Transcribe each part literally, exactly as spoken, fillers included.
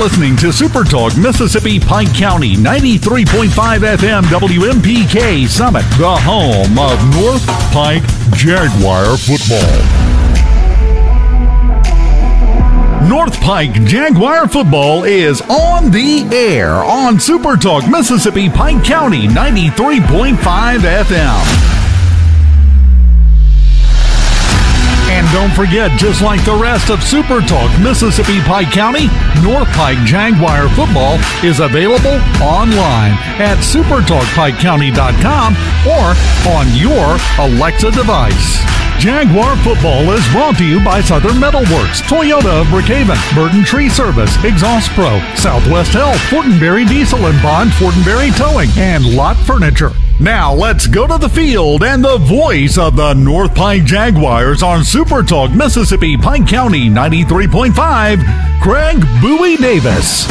listening to Super Talk Mississippi Pike County, ninety-three point five F M W M P K Summit, the home of North Pike Jaguar football. North Pike Jaguar football is on the air on Super Talk Mississippi Pike County, ninety-three point five F M. And don't forget, just like the rest of Super Talk Mississippi Pike County, North Pike Jaguar football is available online at super talk pike county dot com or on your Alexa device. Jaguar football is brought to you by Southern Metalworks, Toyota of Brookhaven, Burton Tree Service, Exhaust Pro, Southwest Health, Fortenberry Diesel and Bond, Fortenberry Towing, and Lot Furniture. Now let's go to the field and the voice of the North Pike Jaguars on Super Talk Mississippi Pike County ninety-three point five, Craig Bowie Davis.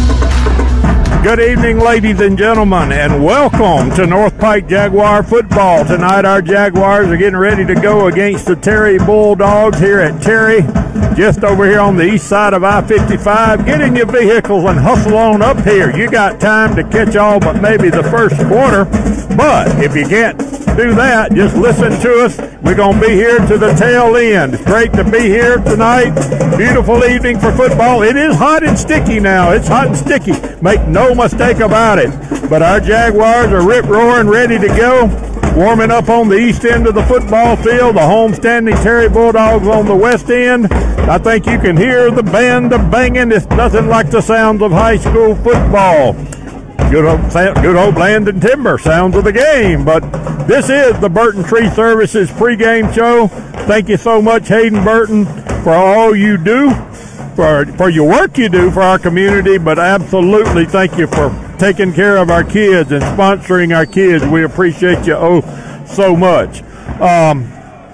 Good evening, ladies and gentlemen, and welcome to North Pike Jaguar football. Tonight our Jaguars are getting ready to go against the Terry Bulldogs here at Terry, just over here on the east side of I fifty-five. Get in your vehicles and hustle on up here. You got time to catch all but maybe the first quarter, but if you can't do that, just listen to us. We're going to be here to the tail end. It's great to be here tonight. Beautiful evening for football. It is hot and sticky now. It's hot and sticky. Make no mistake about it. But our Jaguars are rip-roaring, ready to go. Warming up on the east end of the football field. The home-standing Terry Bulldogs on the west end. I think you can hear the band of banging. It's nothing like the sounds of high school football. Good old, good old Landon Timber, sounds of the game. But this is the Burton Tree Services pregame show. Thank you so much, Hayden Burton, for all you do, for, for your work you do for our community, but absolutely thank you for taking care of our kids and sponsoring our kids. We appreciate you oh so much. Um,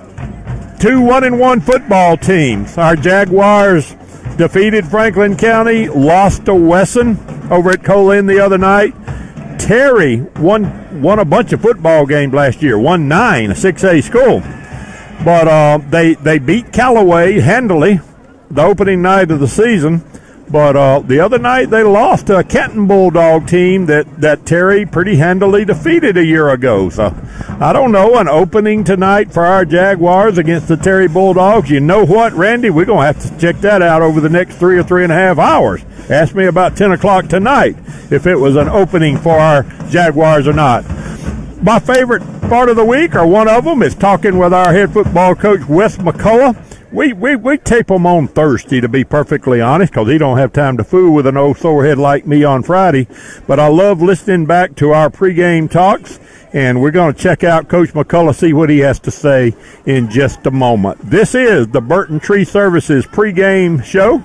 two one and one football teams. Our Jaguars defeated Franklin County, lost to Wesson over at Colin the other night. Terry won won a bunch of football games last year, won nine, a six A school. But uh, they, they beat Callaway handily the opening night of the season. But uh, the other night they lost to a Kenton Bulldog team that, that Terry pretty handily defeated a year ago. So I don't know, an opening tonight for our Jaguars against the Terry Bulldogs. You know what, Randy? We're going to have to check that out over the next three or three and a half hours. Ask me about ten o'clock tonight if it was an opening for our Jaguars or not. My favorite part of the week, or one of them, is talking with our head football coach, Wes McCullough. We, we we tape him on Thursday, to be perfectly honest, because he don't have time to fool with an old sorehead like me on Friday. But I love listening back to our pregame talks, and we're going to check out Coach McCullough, see what he has to say in just a moment. This is the Burton Tree Services pregame show,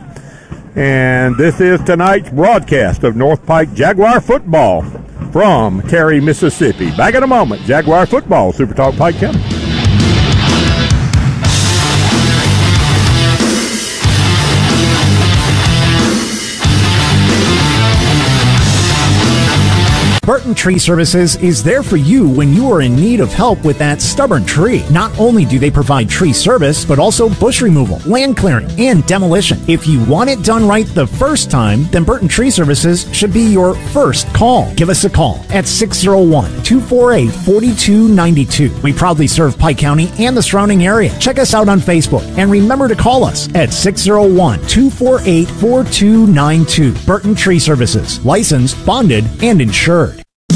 and this is tonight's broadcast of North Pike Jaguar football from Terry, Mississippi. Back in a moment, Jaguar football, Super Talk Pike County. Burton Tree Services is there for you when you are in need of help with that stubborn tree. Not only do they provide tree service, but also bush removal, land clearing, and demolition. If you want it done right the first time, then Burton Tree Services should be your first call. Give us a call at six oh one, two four eight, four two nine two. We proudly serve Pike County and the surrounding area. Check us out on Facebook, and remember to call us at six oh one, two four eight, four two nine two. Burton Tree Services, licensed, bonded, and insured.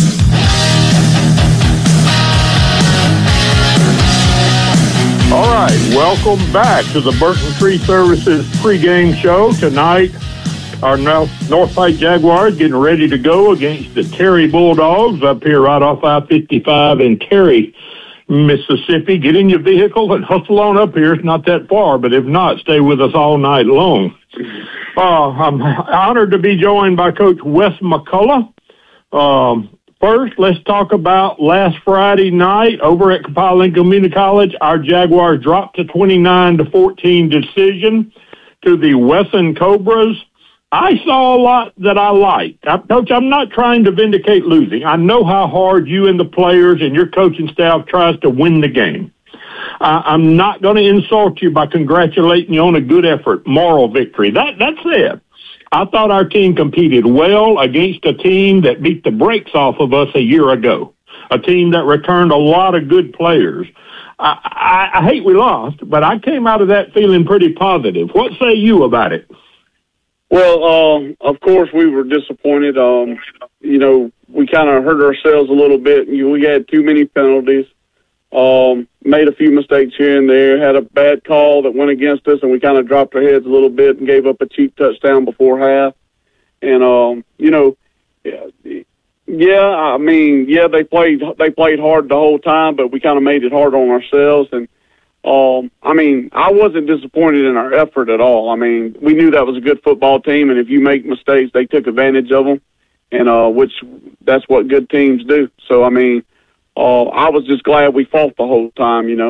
All right, welcome back to the Burton Tree Services pregame show. Tonight, our North Pike Jaguars getting ready to go against the Terry Bulldogs up here right off I fifty-five in Terry, Mississippi. Get in your vehicle and hustle on up here. It's not that far, but if not, stay with us all night long. Uh, I'm honored to be joined by Coach Wes McCullough. Um, First, let's talk about last Friday night over at Copiah Community College. Our Jaguars dropped to twenty-nine to fourteen decision to the Wesson Cobras. I saw a lot that I liked. I, Coach, I'm not trying to vindicate losing. I know how hard you and the players and your coaching staff tries to win the game. Uh, I'm not going to insult you by congratulating you on a good effort, moral victory. That That said, I thought our team competed well against a team that beat the brakes off of us a year ago, a team that returned a lot of good players. I, I, I hate we lost, but I came out of that feeling pretty positive. What say you about it? Well, um, of course, we were disappointed. Um, you know, we kind of hurt ourselves a little bit. We had too many penalties, um, made a few mistakes here and there, had a bad call that went against us, and we kind of dropped our heads a little bit and gave up a cheap touchdown before half. And, um, you know, yeah, I mean, yeah, they played they played hard the whole time, but we kind of made it hard on ourselves. And, Um, I mean, I wasn't disappointed in our effort at all. I mean, we knew that was a good football team, and if you make mistakes, they took advantage of them, and uh, which that's what good teams do. So, I mean, uh, I was just glad we fought the whole time, you know.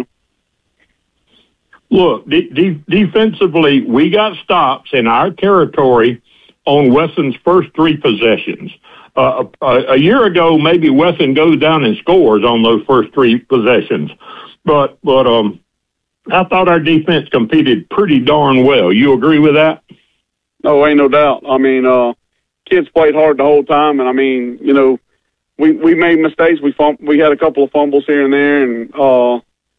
Look, de- de- defensively, we got stops in our territory on Wesson's first three possessions. Uh, a, a year ago, maybe Wesson goes down and scores on those first three possessions, but but um. I thought our defense competed pretty darn well. You agree with that? No, ain't no doubt. I mean, uh, kids played hard the whole time, and I mean, you know, we we made mistakes. We fum- we had a couple of fumbles here and there, and uh,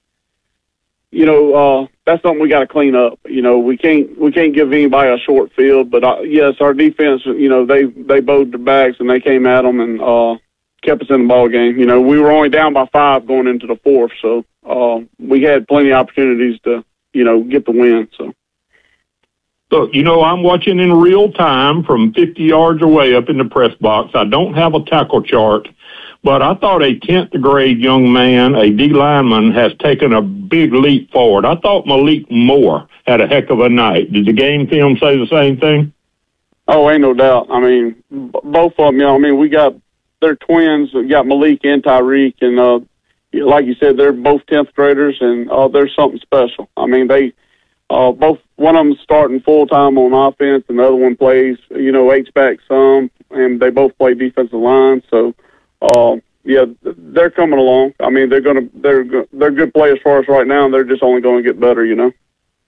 you know, uh, that's something we got to clean up. You know, we can't we can't give anybody a short field. But uh, yes, our defense, you know, they they bowed their backs and they came at them and uh, kept us in the ball game. You know, we were only down by five going into the fourth, so. Uh, we had plenty of opportunities to, you know, get the win. So, look, you know, I'm watching in real time from fifty yards away up in the press box. I don't have a tackle chart, but I thought a tenth grade young man, a D lineman, has taken a big leap forward. I thought Malik Moore had a heck of a night. Did the game film say the same thing? Oh, ain't no doubt. I mean, b- both of them. You know, I mean, we got they're twins. We got Malik and Tyreek, and uh, like you said, they're both tenth graders, and uh, they're something special. I mean, they uh, both one of them starting full time on offense, and the other one plays, you know, H back some, and they both play defensive line. So, uh, yeah, they're coming along. I mean, they're gonna they're they're good players for us right now, and they're just only going to get better, you know.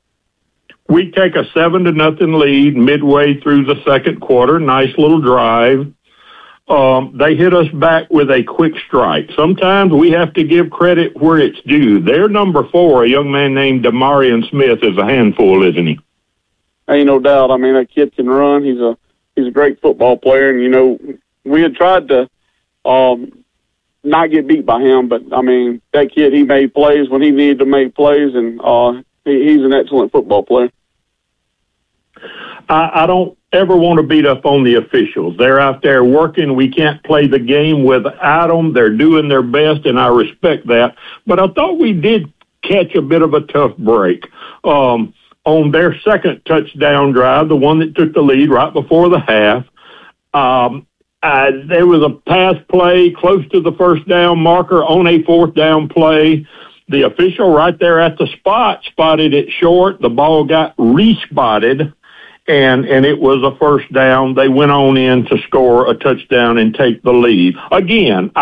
We take a seven to nothing lead midway through the second quarter. Nice little drive. Um, they hit us back with a quick strike. Sometimes we have to give credit where it's due. Their number four, a young man named Demarion Smith, is a handful, isn't he? Ain't no doubt. I mean, that kid can run. He's a he's a great football player, and you know, we had tried to um, not get beat by him, but I mean, that kid, he made plays when he needed to make plays, and uh, he, he's an excellent football player. I, I don't ever want to beat up on the officials. They're out there working. We can't play the game without them. They're doing their best, and I respect that. But I thought we did catch a bit of a tough break. Um, on their second touchdown drive, the one that took the lead right before the half, um, uh, there was a pass play close to the first down marker on a fourth down play. The official right there at the spot spotted it short. The ball got re-spotted. And, and it was a first down. They went on in to score a touchdown and take the lead. Again,